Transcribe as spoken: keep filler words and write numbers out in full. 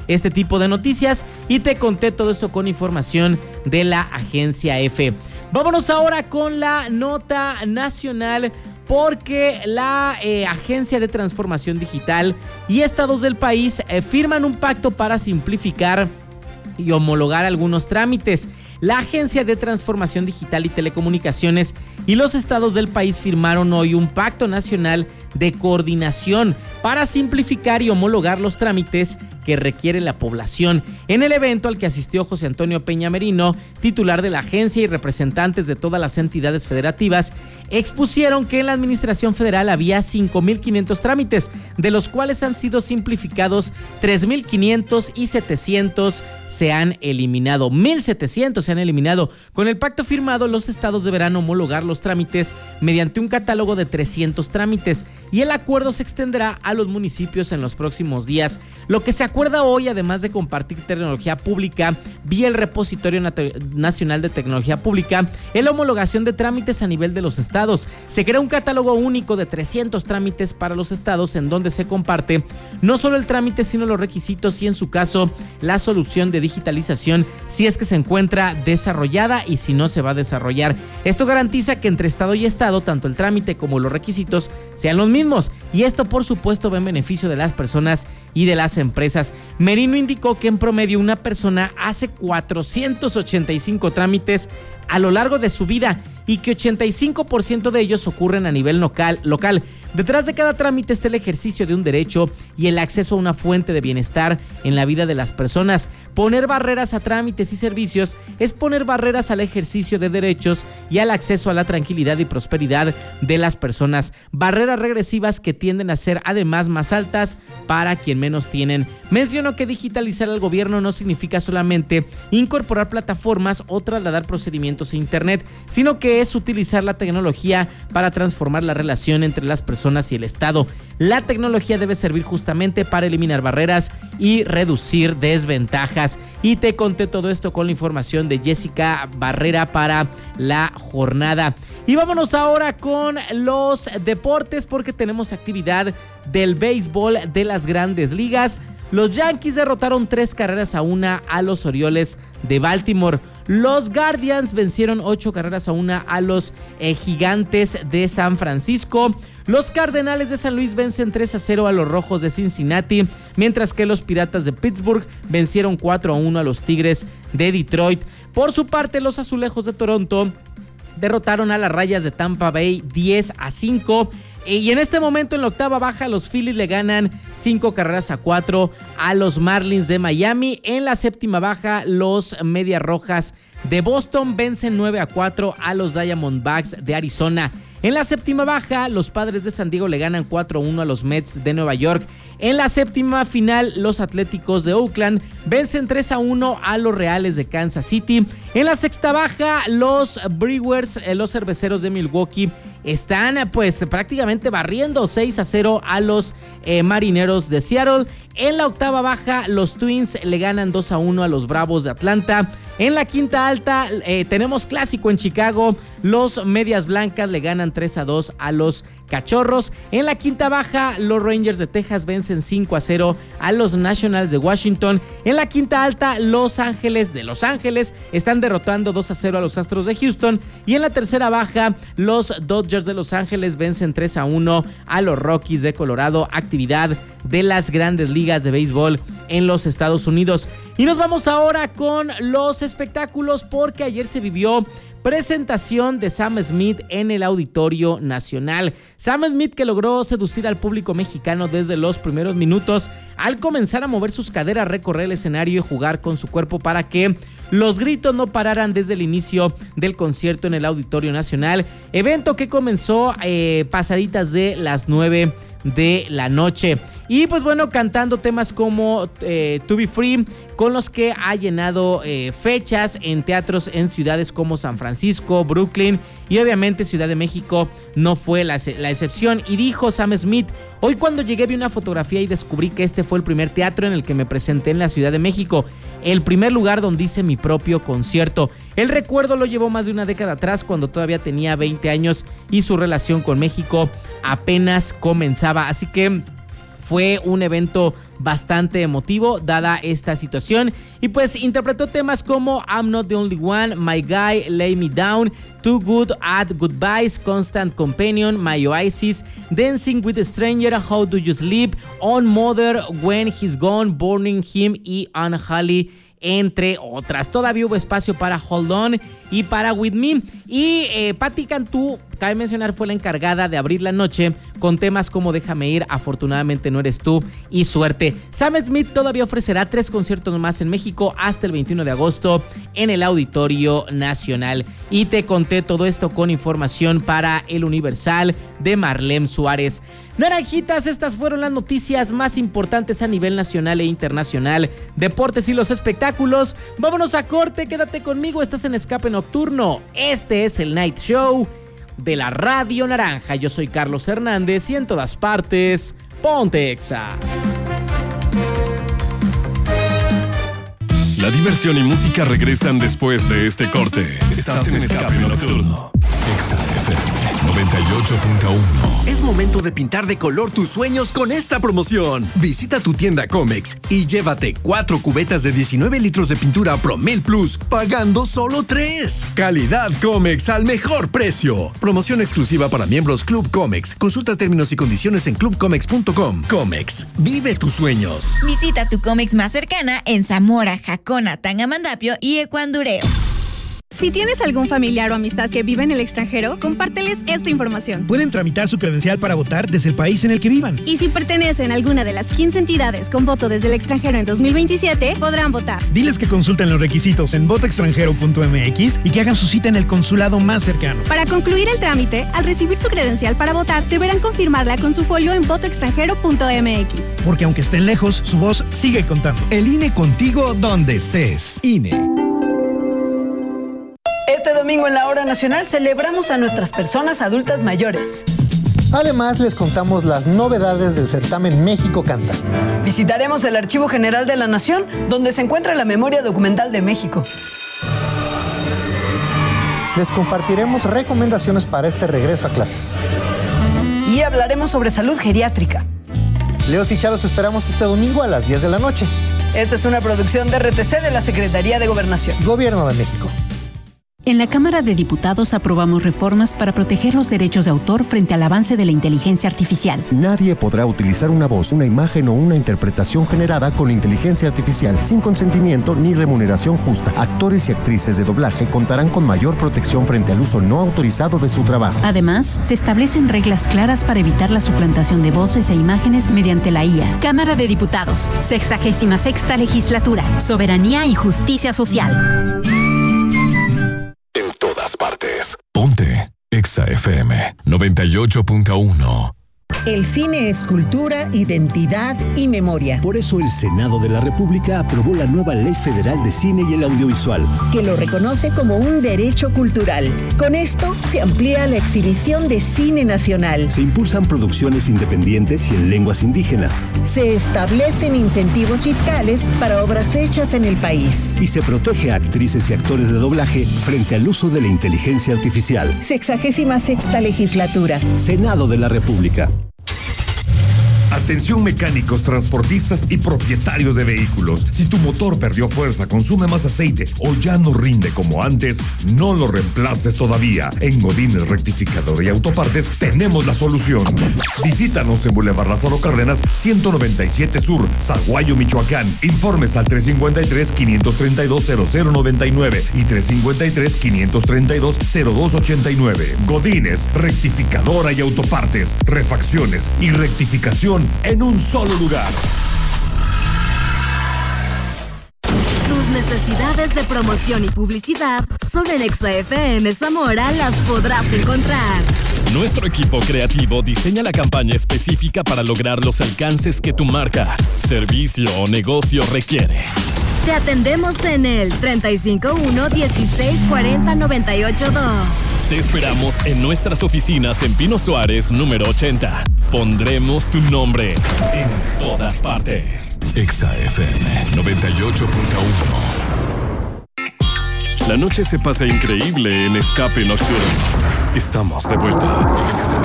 este tipo de noticias y te conté todo esto con información de la agencia EFE. Vámonos ahora con la nota nacional, porque la eh, Agencia de Transformación Digital y estados del país eh, firman un pacto para simplificar y homologar algunos trámites. La Agencia de Transformación Digital y Telecomunicaciones y los estados del país firmaron hoy un pacto nacional de coordinación para simplificar y homologar los trámites que requiere la población. En el evento al que asistió José Antonio Peña Merino, titular de la agencia, y representantes de todas las entidades federativas, expusieron que en la administración federal había cinco mil quinientos trámites, de los cuales han sido simplificados tres mil quinientos y setecientos se han eliminado. mil setecientos se han eliminado. Con el pacto firmado, los estados deberán homologar los trámites mediante un catálogo de trescientos trámites, y el acuerdo se extenderá a los municipios en los próximos días. Lo que se acuerda hoy, además de compartir tecnología pública vía el Repositorio Nacional de Tecnología Pública, es la homologación de trámites a nivel de los estados. Se crea un catálogo único de trescientos trámites para los estados, en donde se comparte no solo el trámite, sino los requisitos y, en su caso, la solución de digitalización, si es que se encuentra desarrollada y si no se va a desarrollar. Esto garantiza que entre estado y estado, tanto el trámite como los requisitos sean los mismos, y esto, por supuesto, va en beneficio de las personas y de las empresas. Merino indicó que en promedio una persona hace cuatrocientos ochenta y cinco trámites a lo largo de su vida y que ochenta y cinco por ciento de ellos ocurren a nivel local, local. Detrás de cada trámite está el ejercicio de un derecho y el acceso a una fuente de bienestar en la vida de las personas. Poner barreras a trámites y servicios es poner barreras al ejercicio de derechos y al acceso a la tranquilidad y prosperidad de las personas. Barreras regresivas que tienden a ser además más altas para quien menos tienen. Mencionó que digitalizar al gobierno no significa solamente incorporar plataformas o trasladar procedimientos a internet, sino que es utilizar la tecnología para transformar la relación entre las personas y el Estado. La tecnología debe servir justamente para eliminar barreras y reducir desventajas. Y te conté todo esto con la información de Jessica Barrera para la jornada. Y vámonos ahora con los deportes, porque tenemos actividad del béisbol de las Grandes Ligas. Los Yankees derrotaron tres carreras a una a los Orioles de Baltimore. Los Guardians vencieron ocho carreras a una a los eh, Gigantes de San Francisco. Los Cardenales de San Luis vencen tres a cero a los Rojos de Cincinnati, mientras que los Piratas de Pittsburgh vencieron cuatro a uno a los Tigres de Detroit. Por su parte, los Azulejos de Toronto derrotaron a las Rayas de Tampa Bay diez a cinco. Y en este momento, en la octava baja, los Phillies le ganan cinco carreras a cuatro a los Marlins de Miami. En la séptima baja, los Medias Rojas de Boston vencen nueve a cuatro a los Diamondbacks de Arizona. En la séptima baja, los Padres de San Diego le ganan cuatro a uno a los Mets de Nueva York. En la séptima final, los Atléticos de Oakland vencen tres a uno a los Reales de Kansas City. En la sexta baja, los Brewers, los Cerveceros de Milwaukee, están pues prácticamente barriendo seis a cero a los eh, Marineros de Seattle. En la octava baja, los Twins le ganan dos a uno a los Bravos de Atlanta. En la quinta alta, eh, tenemos clásico en Chicago. Los Medias Blancas le ganan tres a dos a los Cachorros. En la quinta baja, los Rangers de Texas vencen cinco a cero a los Nationals de Washington. En la quinta alta, Los Ángeles de Los Ángeles están derrotando dos a cero a los Astros de Houston. Y en la tercera baja, los Dodgers de Los Ángeles vencen tres a uno a los Rockies de Colorado. Actividad de las Grandes Ligas de béisbol en los Estados Unidos. Y nos vamos ahora con los espectáculos, porque ayer se vivió presentación de Sam Smith en el Auditorio Nacional. Sam Smith, que logró seducir al público mexicano desde los primeros minutos, al comenzar a mover sus caderas, recorrer el escenario y jugar con su cuerpo para que los gritos no pararan desde el inicio del concierto en el Auditorio Nacional, evento que comenzó eh, pasaditas de las nueve de la noche. Y pues bueno, cantando temas como eh, To Be Free, con los que ha llenado eh, fechas en teatros en ciudades como San Francisco, Brooklyn y obviamente Ciudad de México no fue la, la excepción. Y dijo Sam Smith: hoy cuando llegué vi una fotografía y descubrí que este fue el primer teatro en el que me presenté en la Ciudad de México, el primer lugar donde hice mi propio concierto. El recuerdo lo llevó más de una década atrás, cuando todavía tenía veinte años y su relación con México apenas comenzaba. Así que fue un evento bastante emotivo dada esta situación, y pues interpretó temas como I'm Not the Only One, My Guy, Lay Me Down, Too Good at Goodbyes, Constant Companion, My Oasis, Dancing with a Stranger, How Do You Sleep, On Mother, When He's Gone, Burning Him y Unholy, entre otras. Todavía hubo espacio para Hold On y para With Me. Y eh, Patti Cantú, cabe mencionar, fue la encargada de abrir la noche con temas como Déjame Ir, Afortunadamente No Eres Tú y Suerte. Sam Smith todavía ofrecerá tres conciertos más en México hasta el veintiuno de agosto en el Auditorio Nacional. Y te conté todo esto con información para El Universal de Marlene Suárez. Naranjitas, estas fueron las noticias más importantes a nivel nacional e internacional, deportes y los espectáculos. Vámonos a corte, quédate conmigo, estás en Escape Nocturno. Este es el Night Show de la Radio Naranja. Yo soy Carlos Hernández y en todas partes, ponte Exa. La diversión y música regresan después de este corte. Estás en Escape Nocturno. Exa F M noventa y ocho punto uno. Es momento de pintar de color tus sueños con esta promoción. Visita tu tienda Comex y llévate cuatro cubetas de diecinueve litros de pintura Promel Plus, pagando solo tres. Calidad Comex al mejor precio. Promoción exclusiva para miembros Club Comex. Consulta términos y condiciones en club comex punto com. Comex, vive tus sueños. Visita tu Comex más cercana en Zamora, Jacona, Tangamandapio y Ecuandureo. Si tienes algún familiar o amistad que vive en el extranjero, compárteles esta información. Pueden tramitar su credencial para votar desde el país en el que vivan. Y si pertenecen a alguna de las quince entidades con voto desde el extranjero en dos mil veintisiete, podrán votar. Diles que consulten los requisitos en voto extranjero punto m x y que hagan su cita en el consulado más cercano. Para concluir el trámite, al recibir su credencial para votar, deberán confirmarla con su folio en voto extranjero punto m x. Porque aunque estén lejos, su voz sigue contando. El I N E contigo donde estés. I N E. Este domingo en la Hora Nacional celebramos a nuestras personas adultas mayores. Además, les contamos las novedades del certamen México Canta. Visitaremos el Archivo General de la Nación, donde se encuentra la memoria documental de México. Les compartiremos recomendaciones para este regreso a clases. Y hablaremos sobre salud geriátrica. Leos y Charos esperamos este domingo a las diez de la noche. Esta es una producción de R T C de la Secretaría de Gobernación. Gobierno de México. En la Cámara de Diputados aprobamos reformas para proteger los derechos de autor frente al avance de la inteligencia artificial. Nadie podrá utilizar una voz, una imagen o una interpretación generada con inteligencia artificial sin consentimiento ni remuneración justa. Actores y actrices de doblaje contarán con mayor protección frente al uso no autorizado de su trabajo. Además, se establecen reglas claras para evitar la suplantación de voces e imágenes mediante la I A. Cámara de Diputados, sexagésima sexta legislatura, soberanía y justicia social. En todas partes. Ponte Exa F M noventa y ocho punto uno. El cine es cultura, identidad y memoria. Por eso el Senado de la República aprobó la nueva Ley Federal de Cine y el Audiovisual, que lo reconoce como un derecho cultural. Con esto se amplía la exhibición de cine nacional. Se impulsan producciones independientes y en lenguas indígenas. Se establecen incentivos fiscales para obras hechas en el país. Y se protege a actrices y actores de doblaje frente al uso de la inteligencia artificial. Sexagésima sexta legislatura. Senado de la República. Atención mecánicos, transportistas y propietarios de vehículos. Si tu motor perdió fuerza, consume más aceite o ya no rinde como antes, no lo reemplaces todavía. En Godínez Rectificador y Autopartes tenemos la solución. Visítanos en Boulevard Lázaro Cárdenas, ciento noventa y siete Sur, Zaguayo, Michoacán. Informes al tres cinco tres, cinco tres dos, cero cero nueve nueve y tres cinco tres, cinco tres dos, cero dos ocho nueve. Godínez Rectificadora y Autopartes. Refacciones y rectificación en un solo lugar. Tus necesidades de promoción y publicidad solo en Exa F M Zamora las podrás encontrar. Nuestro equipo creativo diseña la campaña específica para lograr los alcances que tu marca, servicio o negocio requiere. Te atendemos en el treinta y cinco uno, dieciséis cuarenta, noventa y ocho dos. Te esperamos en nuestras oficinas en Pino Suárez, número ochenta. Pondremos tu nombre en todas partes. Exa F M noventa y ocho punto uno. La noche se pasa increíble en Escape Nocturno. Estamos de vuelta.